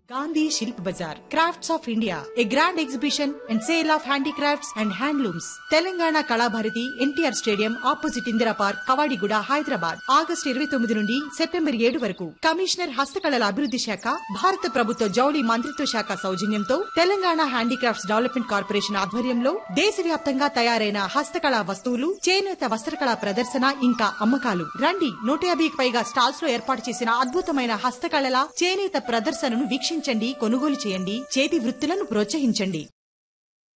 Gandhi Shilp Bazaar, Crafts of India, a grand exhibition and sale of handicrafts and handlooms. Telangana Kalabharati, NTR Stadium, opposite Indira Park, Kavadiguda, Hyderabad. August 29 నుండి September 7 వరకు. Commissioner హస్తకళల అభివృద్ధి శాఖ, భారత ప్రభుత్వ జౌళి మంత్రిత్వ శాఖ సౌజన్యంతో తెలంగాణ హ్యాండీక్రాఫ్ట్స్ డెవలప్మెంట్ కార్పొరేషన్ ఆధ్వర్యంలో దేశవ్యాప్తంగా తయారైన హస్తకళా వస్తువులు, చేనేత వస్త్రకళా ప్రదర్శన ఇంకా అమ్మకాలు. రండి, 150కి పైగా స్టాల్స్ లో ఏర్పాటు చేసిన అద్భుతమైన హస్తకళల, చేనేత ప్రదర్శనను వీక్షించండి, కొనుగోలు చేయండి, చేతి వృత్తులను ప్రోత్సహించండి.